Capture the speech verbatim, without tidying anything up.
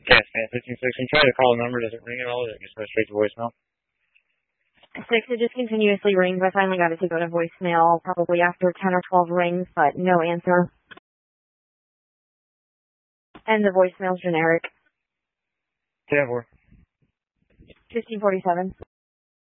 Yes, man, fifteen six. I'm trying to call a number. Does it ring at all? Or does it just go straight to voicemail? Six, it just continuously rings. I finally got it to go to voicemail probably after ten or twelve rings, but no answer. And the voicemail's generic. ten four. fifteen forty-seven.